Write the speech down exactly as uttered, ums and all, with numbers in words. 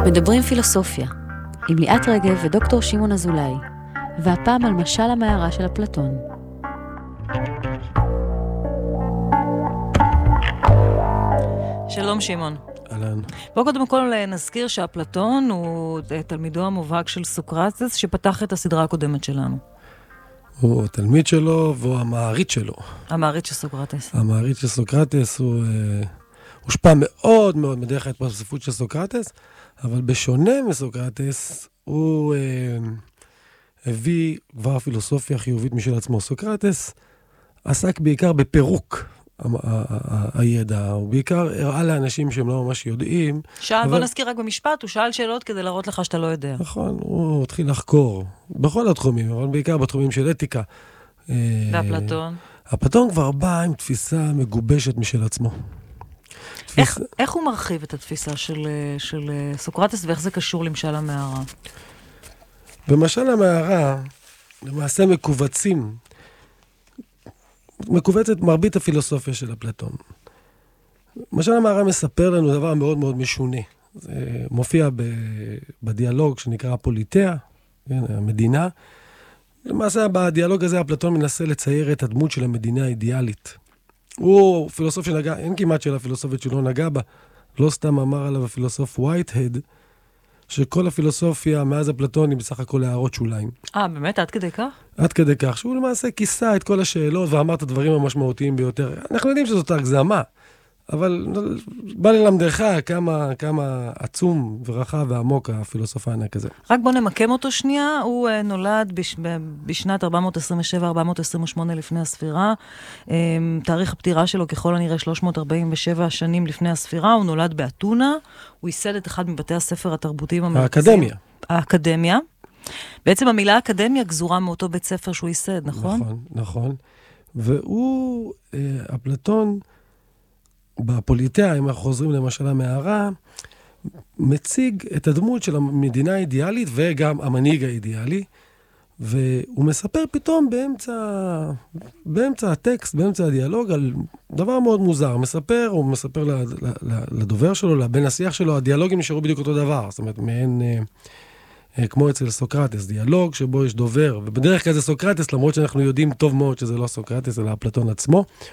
מדברים פילוסופיה, עם ליאת רגב ודוקטור שמעון אזולאי, והפעם על משל המערה של אפלטון. שלום שמעון. אהלן. בואו קודם כל נזכיר שאפלטון הוא תלמידו המובהק של סוקרטס, שפתח את הסדרה הקודמת שלנו. הוא התלמיד שלו והוא המעריץ שלו. המעריץ של סוקרטס. המעריץ של סוקרטס הוא אה, הושפע מאוד מאוד מדרך ההתפלספות של סוקרטס, אבל בשונה מסוקרטס, הוא אה, הביא כבר פילוסופיה חיובית משל עצמו. סוקרטס עסק בעיקר בפירוק הידע, הוא בעיקר הראה לאנשים שהם לא ממש יודעים. שאל, אבל... בוא נזכיר רק במשפט, הוא שאל שאלות כדי להראות לך שאתה לא יודע. נכון, הוא התחיל לחקור בכל התחומים, אבל בעיקר בתחומים של אתיקה. ואפלטון? אפלטון כבר בא עם תפיסה מגובשת משל עצמו. איך, תפיס... איך הוא מרחיב את התפיסה של, של סוקרטס, ואיך זה קשור למשל המערה? במשל המערה, למעשה מקובצים, מקובצת מרבית הפילוסופיה של אפלטון. משל המערה מספר לנו דבר מאוד מאוד משונה. זה מופיע ב, בדיאלוג שנקרא פוליטאה, המדינה. למעשה בדיאלוג הזה אפלטון מנסה לצייר את הדמות של המדינה האידיאלית. הוא פילוסוף שנגע, אין כמעט של הפילוסופית שלא נגע בה, לא סתם אמר עליו הפילוסוף וייטהד, שכל הפילוסופיה מאז אפלטון היא בסך הכל הערות שוליים. אה, באמת? עד כדי כך? עד כדי כך, שהוא למעשה כיסה את כל השאלות ואמר את הדברים המשמעותיים ביותר. אנחנו יודעים שזאת הגזמה, אבל בא ללמדך כמה, כמה עצום ורחב ועמוק הפילוסוף הענק הזה. רק בוא נמקם אותו שנייה, הוא uh, נולד בש, בשנת ארבע מאות עשרים ושבע ארבע מאות עשרים ושמונה לפני הספירה, um, תאריך הפטירה שלו ככל הנראה שלוש מאות ארבעים ושבע שנים לפני הספירה, הוא נולד באתונה, הוא ייסד את אחד מבתי הספר התרבותיים המרכזיים. האקדמיה. האקדמיה. בעצם המילה אקדמיה גזורה מאותו בית ספר שהוא ייסד, נכון? נכון, נכון. והוא, uh, אפלטון, בפוליטאה, אם אנחנו חוזרים למשל המערה, מציג את הדמות של המדינה האידיאלית וגם המנהיג האידיאלי, והוא מספר פתאום באמצע, באמצע הטקסט, באמצע הדיאלוג, על דבר מאוד מוזר. מספר, הוא מספר לדובר שלו, לבן השיח שלו, הדיאלוגים נשארו בדיוק אותו דבר, זאת אומרת, מעין, כמו אצל סוקרטס, דיאלוג שבו יש דובר, ובדרך כלל זה סוקרטס, למרות שאנחנו יודעים טוב מאוד שזה לא סוקרטס, אלא אפלטון עצמו.